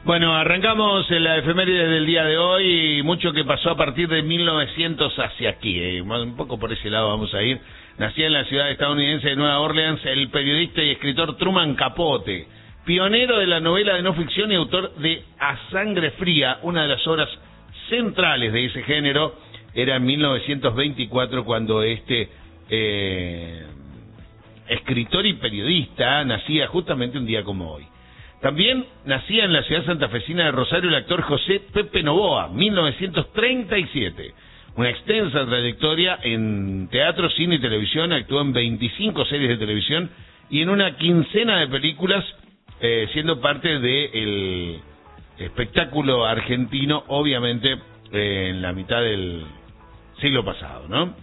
Bueno, arrancamos en la efeméride del día de hoy y mucho que pasó a partir de 1900 hacia aquí. Un poco por ese lado vamos a ir. Nacía en la ciudad estadounidense de Nueva Orleans el periodista y escritor Truman Capote, pionero de la novela de no ficción y autor de A Sangre Fría, una de las obras centrales de ese género. Era en 1924 cuando escritor y periodista nacía justamente un día como hoy. También nacía en la ciudad santafesina de Rosario el actor José Pepe Novoa, 1937. Una extensa trayectoria en teatro, cine y televisión, actuó en 25 series de televisión y en una quincena de películas, siendo parte del espectáculo argentino, obviamente, en la mitad del siglo pasado, ¿no?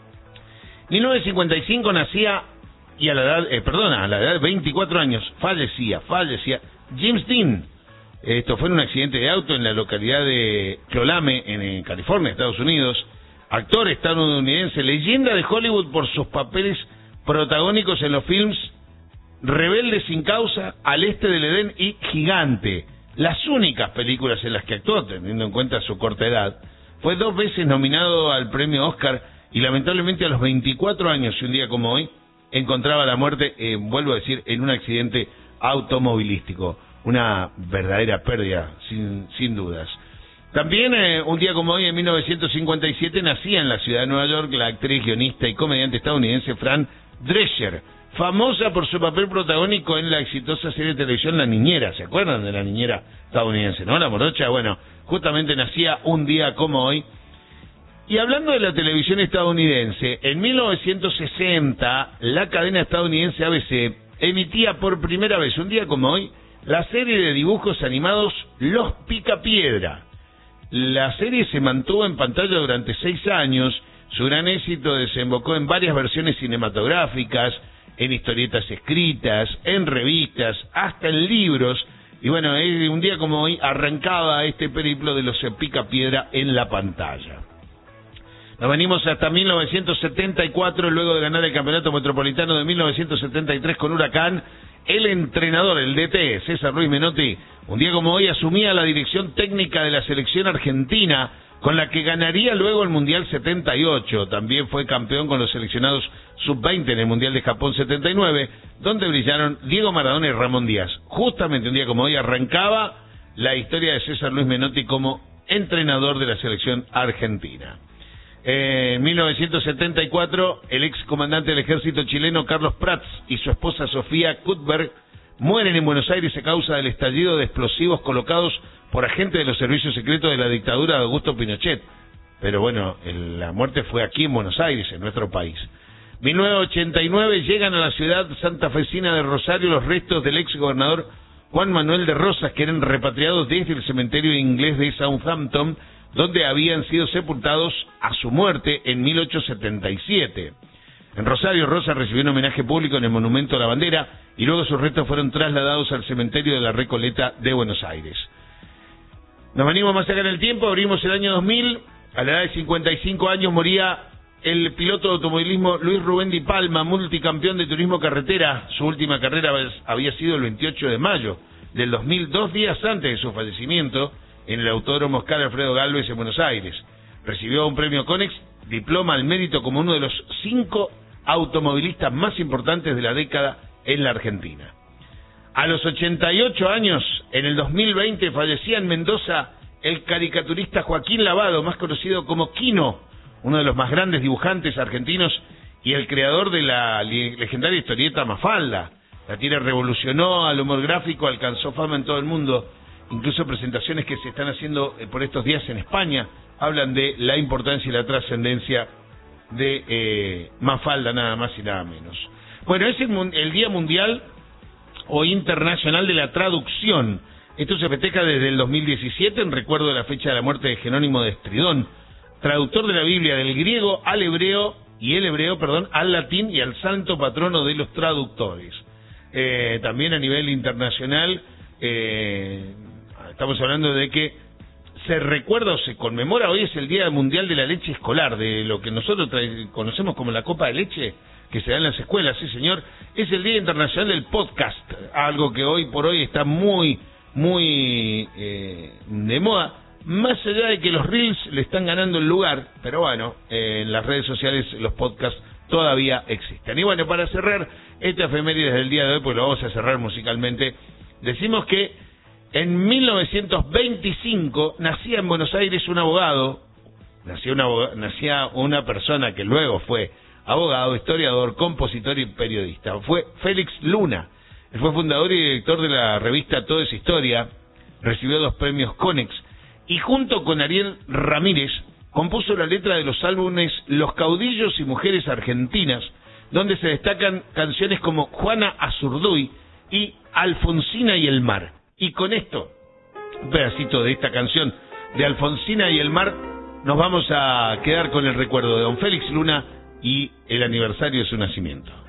1955 nacía, y a la edad de 24 años, fallecía James Dean. Esto fue en un accidente de auto en la localidad de Clolame, en California, Estados Unidos. Actor estadounidense, leyenda de Hollywood por sus papeles protagónicos en los films Rebelde sin causa, Al este del Edén y Gigante. Las únicas películas en las que actuó, teniendo en cuenta su corta edad. Fue 2 veces nominado al premio Oscar y lamentablemente a los 24 años y un día como hoy encontraba la muerte, vuelvo a decir, en un accidente automovilístico. Una verdadera pérdida, sin dudas. También un día como hoy, en 1957, nacía en la ciudad de Nueva York la actriz, guionista y comediante estadounidense Fran Drescher, famosa por su papel protagónico en la exitosa serie de televisión La Niñera. ¿Se acuerdan de La Niñera estadounidense, no? La morocha. Bueno, justamente nacía un día como hoy. Y hablando de la televisión estadounidense, en 1960, la cadena estadounidense ABC emitía por primera vez, un día como hoy, la serie de dibujos animados Los Picapiedra. La serie se mantuvo en pantalla durante 6 años. Su gran éxito desembocó en varias versiones cinematográficas, en historietas escritas, en revistas, hasta en libros. Y bueno, un día como hoy arrancaba este periplo de los Picapiedra en la pantalla. Nos venimos hasta 1974, luego de ganar el campeonato metropolitano de 1973 con Huracán. El entrenador, el DT, César Luis Menotti, un día como hoy asumía la dirección técnica de la selección argentina, con la que ganaría luego el Mundial 78. También fue campeón con los seleccionados sub-20 en el Mundial de Japón 79, donde brillaron Diego Maradona y Ramón Díaz. Justamente un día como hoy arrancaba la historia de César Luis Menotti como entrenador de la selección argentina. En 1974, el ex comandante del ejército chileno Carlos Prats y su esposa Sofía Cuthbert mueren en Buenos Aires a causa del estallido de explosivos colocados por agentes de los servicios secretos de la dictadura de Augusto Pinochet. Pero bueno, la muerte fue aquí en Buenos Aires, en nuestro país. 1989 llegan a la ciudad santafesina de Rosario los restos del ex gobernador Juan Manuel de Rosas, que eran repatriados desde el cementerio inglés de Southampton, donde habían sido sepultados a su muerte en 1877. En Rosario, Rosas recibió un homenaje público en el Monumento a la Bandera y luego sus restos fueron trasladados al cementerio de la Recoleta de Buenos Aires. Nos venimos más acá en el tiempo, abrimos el año 2000, a la edad de 55 años moría el piloto de automovilismo Luis Rubén Di Palma, multicampeón de turismo carretera. Su última carrera había sido el 28 de mayo del 2000, 2 días antes de su fallecimiento, en el Autódromo Oscar Alfredo Gálvez en Buenos Aires. Recibió un premio Conex, diploma al mérito como uno de los 5 automovilistas más importantes de la década en la Argentina. A los 88 años, en el 2020, fallecía en Mendoza el caricaturista Joaquín Lavado, más conocido como Quino, uno de los más grandes dibujantes argentinos y el creador de la legendaria historieta Mafalda. La tira revolucionó al humor gráfico, alcanzó fama en todo el mundo. Incluso presentaciones que se están haciendo por estos días en España hablan de la importancia y la trascendencia de Mafalda, nada más y nada menos. Bueno, es el Día Mundial o Internacional de la Traducción. Esto se festeja desde el 2017 en recuerdo de la fecha de la muerte de Jerónimo de Estridón, traductor de la Biblia del griego al hebreo al latín y al santo patrono de los traductores. También a nivel internacional estamos hablando de que se recuerda o se conmemora, hoy es el Día Mundial de la Leche Escolar, de lo que nosotros conocemos como la copa de leche que se da en las escuelas, sí señor. Es el Día Internacional del Podcast, algo que hoy por hoy está muy muy de moda, más allá de que los reels le están ganando el lugar, pero bueno, en las redes sociales los podcasts todavía existen. Y bueno, para cerrar esta efeméride del día de hoy, pues lo vamos a cerrar musicalmente, decimos que en 1925 nacía en Buenos Aires un abogado, nacía una persona que luego fue abogado, historiador, compositor y periodista. Fue Félix Luna. Él fue fundador y director de la revista Todo es Historia, recibió 2 premios Conex y junto con Ariel Ramírez compuso la letra de los álbumes Los Caudillos y Mujeres Argentinas, donde se destacan canciones como Juana Azurduy y Alfonsina y el Mar. Y con esto, un pedacito de esta canción de Alfonsina y el Mar, nos vamos a quedar con el recuerdo de don Félix Luna y el aniversario de su nacimiento.